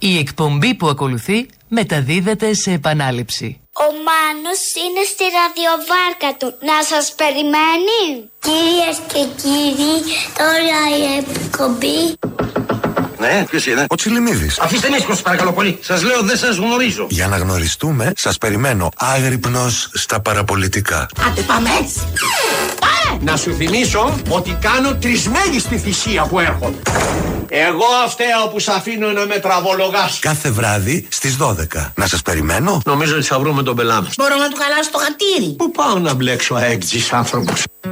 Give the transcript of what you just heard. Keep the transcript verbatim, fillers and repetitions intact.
Η εκπομπή που ακολουθεί μεταδίδεται σε επανάληψη. Ο Μάνος είναι στη ραδιοβάρκα του. Να σας περιμένει. Κυρίες και κύριοι, τώρα η εκπομπή. Ναι, ποιος είναι? Ο Τσιλιμίδης. Αφήστε με ήσυχο, παρακαλώ πολύ. Σας λέω, δεν σας γνωρίζω. Για να γνωριστούμε, σας περιμένω άγρυπνος στα παραπολιτικά. Άντε πάμε έτσι. Πάμε! Να σου θυμίσω ότι κάνω τρισμέγιστη θυσία που έρχονται. Εγώ φταίω που σ' αφήνω να με τραβολογάς. Κάθε βράδυ στις δώδεκα. Να σας περιμένω. Νομίζω ότι θα βρούμε τον πελά μας. Μπορώ να του χαλάσω το χατήρι. Πού πάω να μπλέξω έκτζης άνθρωπος.